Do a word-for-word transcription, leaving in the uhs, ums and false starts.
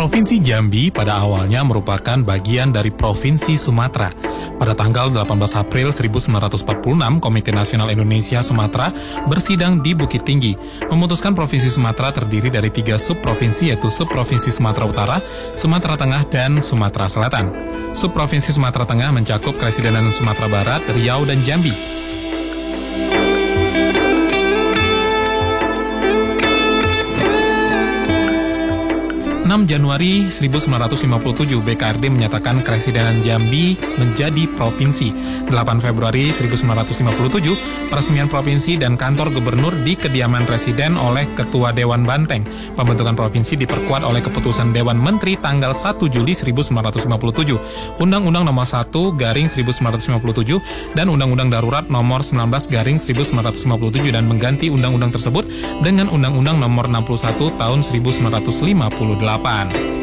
Provinsi Jambi pada awalnya merupakan bagian dari Provinsi Sumatera. Pada tanggal delapan belas April seribu sembilan ratus empat puluh enam, Komite Nasional Indonesia Sumatera bersidang di Bukit Tinggi, memutuskan Provinsi Sumatera terdiri dari tiga subprovinsi, yaitu Subprovinsi Sumatera Utara, Sumatera Tengah, dan Sumatera Selatan. Subprovinsi Sumatera Tengah mencakup Kresidenan Sumatera Barat, Riau, dan Jambi. enam Januari seribu sembilan ratus lima puluh tujuh, B K R D menyatakan Kresidenan Jambi menjadi provinsi. delapan Februari seribu sembilan ratus lima puluh tujuh, peresmian provinsi dan kantor gubernur di kediaman residen oleh Ketua Dewan Banteng. Pembentukan provinsi diperkuat oleh keputusan Dewan Menteri tanggal satu Juli seribu sembilan ratus lima puluh tujuh, Undang-Undang Nomor satu Garing seribu sembilan ratus lima puluh tujuh, dan Undang-Undang Darurat Nomor sembilan belas Garing seribu sembilan ratus lima puluh tujuh, dan mengganti undang-undang tersebut dengan Undang-Undang Nomor enam puluh satu Tahun seribu sembilan ratus lima puluh delapan.